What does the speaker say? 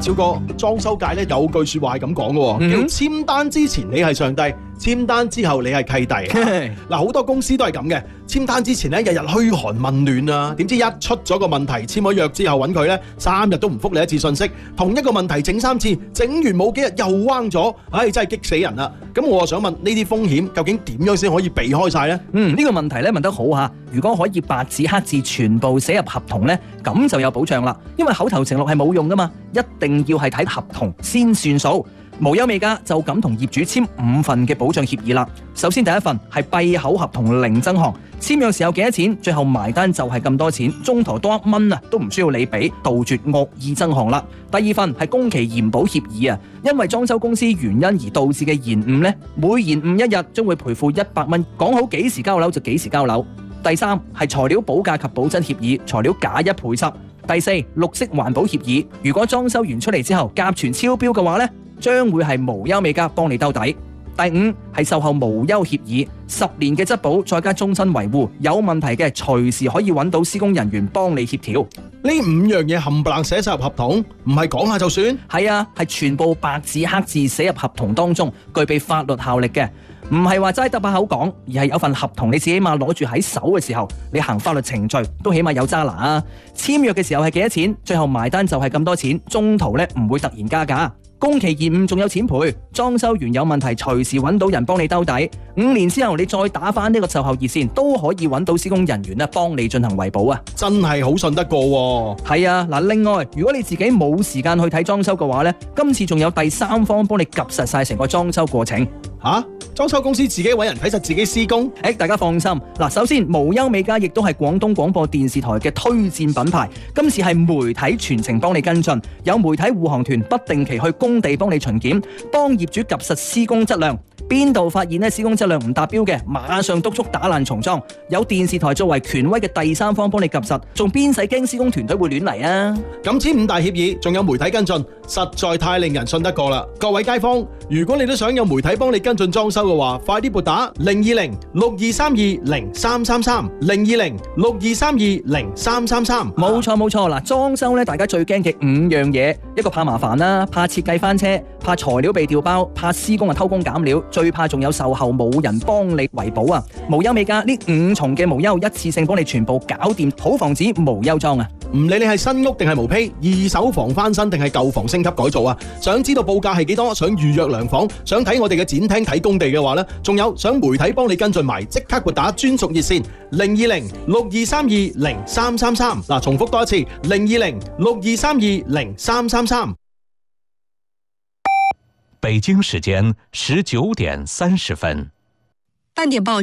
超哥，裝修界咧有句說話係咁講嘅，叫簽單之前你係上帝，簽單之後你係契弟。嗱，好多公司都係咁嘅，簽單之前咧日日噓寒問暖啊，點知一出咗個問題，簽咗約之後揾佢咧，3日都唔覆你一次信息，同一個問題整3次，整完冇幾日又彎咗，真係激死人啦！咁我想問呢啲風險究竟點樣先可以避開晒呢？ 呢個問題咧問得好嚇，如果可以白紙黑字全部寫入合同呢，咁就有保障啦。因為口頭承諾係冇用噶嘛，一定要係睇合同先算數。無憂美家就咁同業主簽5份嘅保障協議啦。首先第一份係閉口合同零增項，簽約時候幾多錢，最後埋單就係咁多錢，中途多1蚊都唔需要你俾，杜絕惡意增項啦。第二份係工期延保協議啊，因為裝修公司原因而導致嘅延誤呢，每延誤1日將會賠付100蚊，講好幾時交樓就幾時交樓。第三係材料保價及保真協議，材料假一賠十。第四，綠色環保協議，如果裝修完出嚟之後甲醛超標嘅話呢，將會係無憂美家幫你兜底。第五係售後無憂協議，10年嘅質保再加終身維護，有問題嘅隨時可以揾到施工人員幫你協調。 呢5樣嘢冚唪唥寫晒入合同，唔係講下就算？ 係啊，係全部白紙黑字寫入合同當中，具備法律效力嘅。唔係話齋得把口講，而係有份合同，你自己起碼攞住喺手嘅時候，你行法律程序都起碼有揸拿啊！簽約嘅時候係幾多錢，最後埋單就係咁多錢，中途咧唔會突然加價。工期延誤仲有錢賠，裝修完有問題隨時揾到人幫你兜底。5年之後你再打返呢個售後熱線，都可以揾到施工人員咧幫你進行維保啊！ 真係好信得過喎。 係啊，嗱，另外如果你自己冇時間去睇裝修嘅話呢，今次仲有第三方幫你及實晒成個裝修過程。 裝修公司自己揾人睇實自己施工？ 大家放心。嗱，首先無憂美家亦都係廣東廣播電視台嘅推薦品牌，今次係媒體全程幫你跟進，有媒體護航團不定期去工地幫你巡檢，幫業主及實施工質量。邊度發現施工質量唔達標嘅，馬上督促打爛重裝。有電視台作為權威嘅第三方幫你及實，仲邊使驚施工團隊會亂嚟啊？ 咁簽5大協議，仲有媒體跟進，實在太令人信得過啦！各位街坊，如果你都想有媒體幫你跟進裝修嘅話，快啲撥打020-6232-0333 020-6232-0333。 冇錯，嗱，裝修咧，大家最驚嘅5樣嘢，一個怕麻煩啦，怕設計翻車，怕材料被調包，怕施工偷工減料，最怕仲有售後冇人幫你維保啊！無憂美家呢5重嘅無憂，一次性幫你全部搞掂，好防止無憂裝啊！ 唔理你係新屋定係毛坯，二手房翻新定係舊房升級改造啊！想知道報價係幾多？想預約量房，想睇我哋嘅展廳睇工地嘅話呢，仲有想媒體幫你跟進埋，即刻撥打專屬熱線020-6232-0333。嗱，重複多一次020-6232-0333。 北京時間19點30分。 半點報